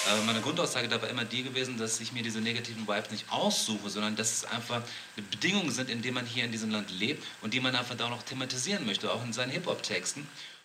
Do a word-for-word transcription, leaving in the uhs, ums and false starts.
Äh, meine Grundaussage dabei immer die gewesen, dass ich mir diese negativen Vibes nicht aussuche, sondern dass es einfach Bedingungen sind, in denen man hier in diesem Land lebt und die man einfach da auch noch thematisieren möchte, auch in seinen Hip-Hop-Texten.